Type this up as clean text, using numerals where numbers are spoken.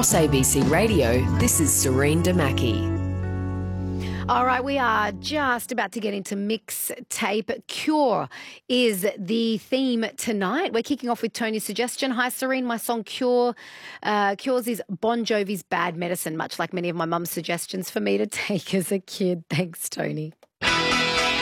Across ABC Radio, this is Serene Damaki. All right, we are just about to get into mixtape. Cure is the theme tonight. We're kicking off with Tony's suggestion. Hi, Serene. My song Cure. Cure's is Bon Jovi's Bad Medicine, much like many of my mum's suggestions for me to take as a kid. Thanks, Tony.